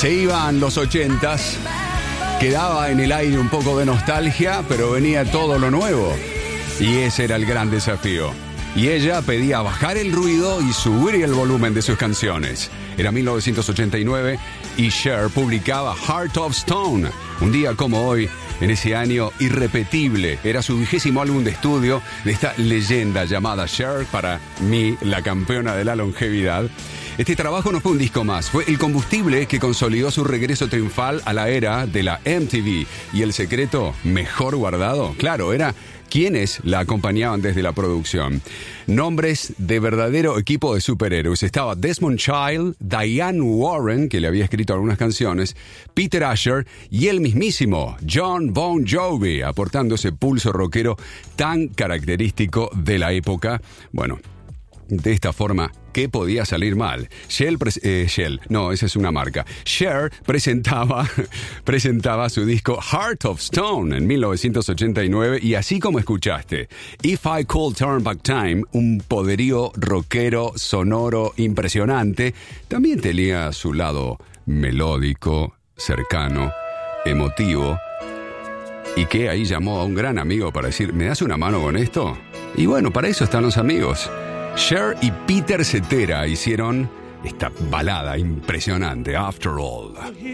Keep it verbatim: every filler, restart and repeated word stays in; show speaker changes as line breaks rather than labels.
Se iban los ochentas, quedaba en el aire un poco de nostalgia, pero venía todo lo nuevo. Y ese era el gran desafío. Y ella pedía bajar el ruido y subir el volumen de sus canciones. Era mil novecientos ochenta y nueve y Cher publicaba Heart of Stone. Un día como hoy, en ese año irrepetible, era su vigésimo álbum de estudio de esta leyenda llamada Cher, para mí la campeona de la longevidad. Este trabajo no fue un disco más, fue el combustible que consolidó su regreso triunfal a la era de la M T V. Y el secreto mejor guardado, claro, era quienes la acompañaban desde la producción. Nombres de verdadero equipo de superhéroes. Estaba Desmond Child, Diane Warren, que le había escrito algunas canciones, Peter Asher y el mismísimo John Bon Jovi, aportando ese pulso rockero tan característico de la época. Bueno, de esta forma, ¿qué podía salir mal? Shell, pres- eh, Shell, no, esa es una marca. Cher presentaba, presentaba su disco Heart of Stone en mil novecientos ochenta y nueve y así como escuchaste, If I Could Turn Back Time, un poderío rockero, sonoro, impresionante, también tenía su lado melódico, cercano, emotivo, y que ahí llamó a un gran amigo para decir, ¿me das una mano con esto? Y bueno, para eso están los amigos. Cher y Peter Cetera hicieron esta balada impresionante, After All.